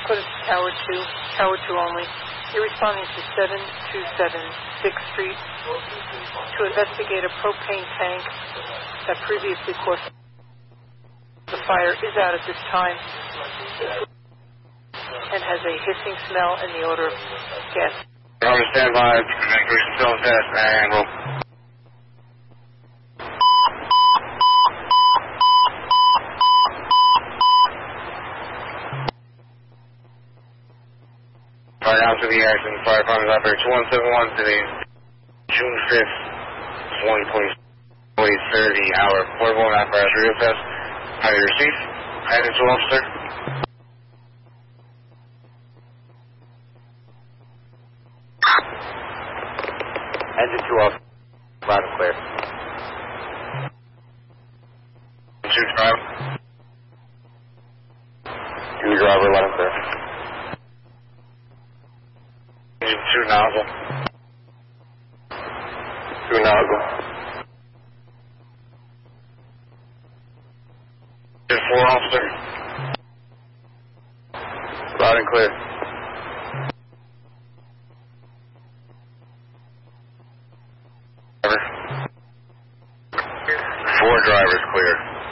Dakota to Tower 2, Tower 2 only. You're responding to 727 6th Street to investigate a propane tank that previously caused the fire. Is out at this time and has a hissing smell and the odor of gas. On standby, evacuation still test, and roll. Fire out to the accident. Fire department operator 2171 today, June 5th, 2020, 8:30 hour. Portable and apparatus radio test. How do you receive? Item 2 officer. Engine 2 off. Loud and clear. 2 driver. 2 driver, loud and clear. Engine 2 nozzle. 2 nozzle. Engine 4 officer. Loud and clear. Four drivers clear.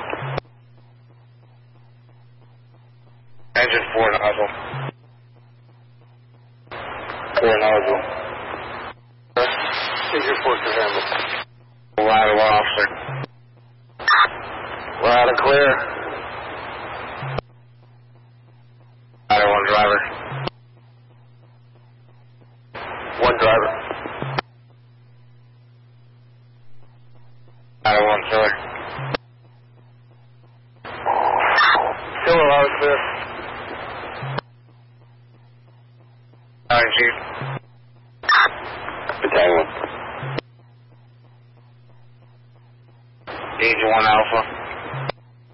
Engine 4 nozzle. 4 nozzle. Engine 4 to handle. Loud and 1 officer. Loud and clear. Loud and 1 driver. 1 driver. Loud and 1 filler. Still loud and clear. Alright, Chief. Battalion. Agent 1 Alpha.